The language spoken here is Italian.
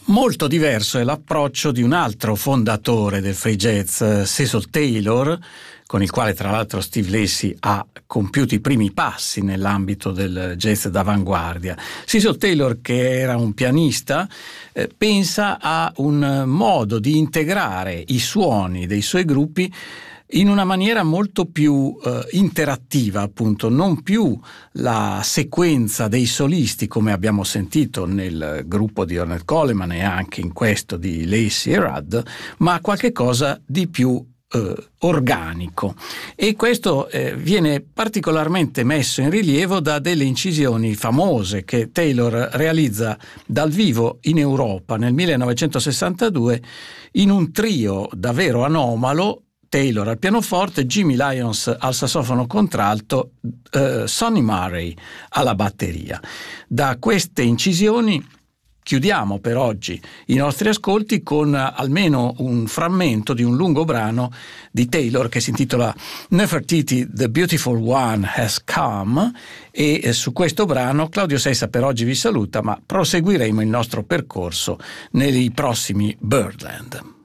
Molto diverso è l'approccio di un altro fondatore del free jazz, Cecil Taylor, con il quale tra l'altro Steve Lacy ha compiuto i primi passi nell'ambito del jazz d'avanguardia. Cecil Taylor, che era un pianista, pensa a un modo di integrare i suoni dei suoi gruppi in una maniera molto più interattiva, appunto, non più la sequenza dei solisti come abbiamo sentito nel gruppo di Ornette Coleman e anche in questo di Lacy e Rudd, ma qualche cosa di più organico, e questo viene particolarmente messo in rilievo da delle incisioni famose che Taylor realizza dal vivo in Europa nel 1962 in un trio davvero anomalo: Taylor al pianoforte, Jimmy Lyons al sassofono contralto, Sonny Murray alla batteria. Da queste incisioni chiudiamo per oggi i nostri ascolti con almeno un frammento di un lungo brano di Taylor che si intitola Nefertiti, The Beautiful One Has Come, e su questo brano Claudio Sessa per oggi vi saluta, ma proseguiremo il nostro percorso nei prossimi Birdland.